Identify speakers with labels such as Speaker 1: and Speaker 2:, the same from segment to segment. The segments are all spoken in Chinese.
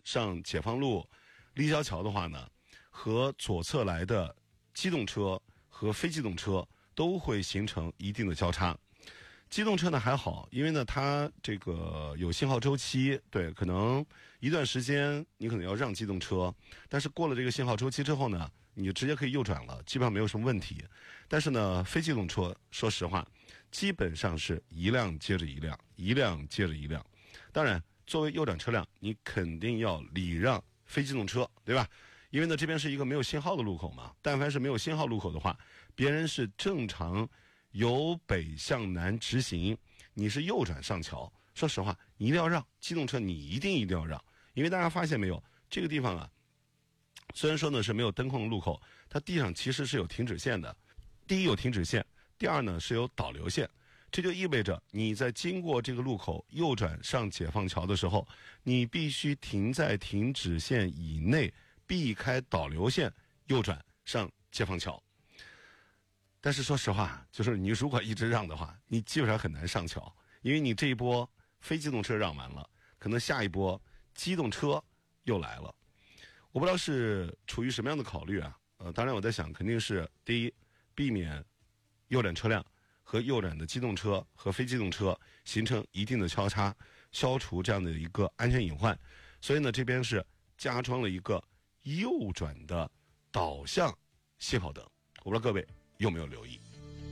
Speaker 1: 上解放路、立交桥的话呢，和左侧来的机动车和非机动车都会形成一定的交叉。机动车呢还好，因为呢它这个有信号周期，对，可能一段时间你可能要让机动车，但是过了这个信号周期之后呢，你就直接可以右转了，基本上没有什么问题。但是呢，非机动车说实话，基本上是一辆接着一辆，一辆接着一辆。当然，作为右转车辆，你肯定要礼让非机动车，对吧？因为呢，这边是一个没有信号的路口嘛，但凡是没有信号路口的话，别人是正常由北向南直行，你是右转上桥，说实话，你一定要让机动车，你一定要让，因为大家发现没有，这个地方啊，虽然说呢是没有灯控的路口，它地上其实是有停止线的。第一有停止线，第二呢是有导流线，这就意味着你在经过这个路口右转上解放桥的时候，你必须停在停止线以内，避开导流线，右转上解放桥。但是说实话，就是你如果一直让的话，你基本上很难上桥，因为你这一波非机动车让完了，可能下一波机动车又来了。我不知道是出于什么样的考虑啊？当然我在想，肯定是第一，避免右转车辆和右转的机动车和非机动车形成一定的交叉，消除这样的一个安全隐患。所以呢，这边是加装了一个右转的导向信号灯，我不知道各位有没有留意。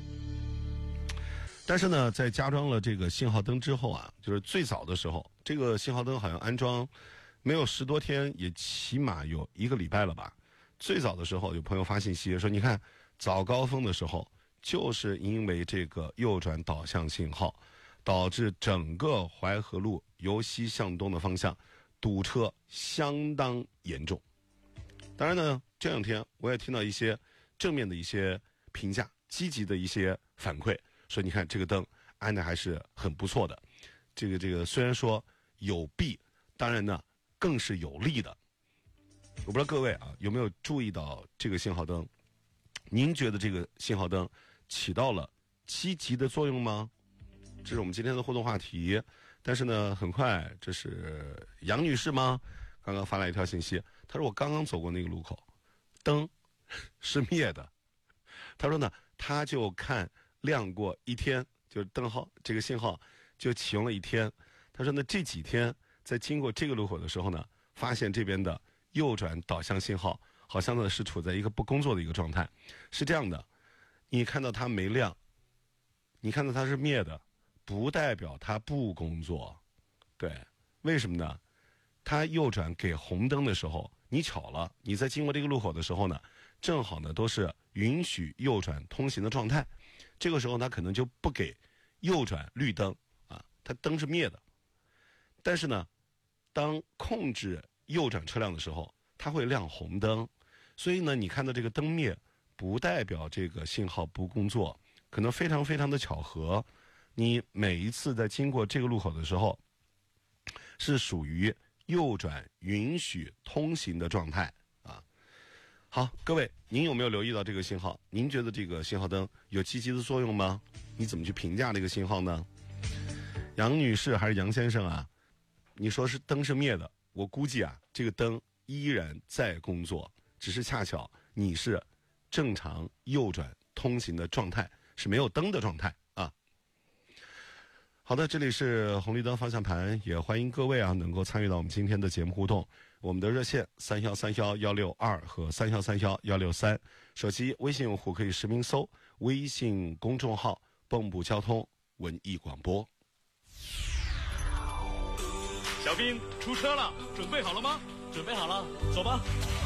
Speaker 1: 但是呢，在加装了这个信号灯之后啊，就是最早的时候，这个信号灯好像安装没有10多天，也起码有1个礼拜了吧。最早的时候，有朋友发信息说，你看早高峰的时候，就是因为这个右转导向信号，导致整个淮河路由西向东的方向堵车相当严重。当然呢，这两天我也听到一些正面的一些评价，积极的一些反馈，说你看这个灯安的还是很不错的。这个虽然说有弊，当然呢更是有利的。我不知道各位啊有没有注意到这个信号灯？您觉得这个信号灯起到了积极的作用吗？这是我们今天的互动话题。但是呢，很快，这是杨女士吗？刚刚发来一条信息，她说我刚刚走过那个路口，灯是灭的。她说呢，她就看亮过一天，就是灯号这个信号就启用了一天。她说呢，这几天在经过这个路口的时候呢，发现这边的右转导向信号好像呢是处在一个不工作的一个状态。是这样的，你看到它没亮，你看到它是灭的，不代表它不工作。对，为什么呢？它右转给红灯的时候，你巧了，你在经过这个路口的时候呢，正好呢都是允许右转通行的状态，这个时候它可能就不给右转绿灯啊，它灯是灭的。但是呢，当控制右转车辆的时候，它会亮红灯，所以呢，你看到这个灯灭，不代表这个信号不工作，可能非常非常的巧合。你每一次在经过这个路口的时候，是属于右转允许通行的状态啊。好，各位，您有没有留意到这个信号？您觉得这个信号灯有积极的作用吗？你怎么去评价这个信号呢？杨女士还是杨先生啊？你说是灯是灭的，我估计啊，这个灯依然在工作，只是恰巧你是正常右转通行的状态，是没有灯的状态啊。好的，这里是红绿灯方向盘，也欢迎各位啊能够参与到我们今天的节目互动。我们的热线3131-162和3131-163，手机微信用户可以实名搜微信公众号蚌埠交通文艺广播。
Speaker 2: 小兵出车了，准备好了吗？
Speaker 3: 准备好了，走吧。